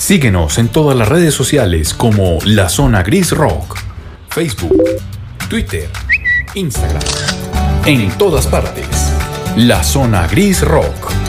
Síguenos en todas las redes sociales como La Zona Gris Rock. Facebook, Twitter, Instagram. En todas partes. La Zona Gris Rock.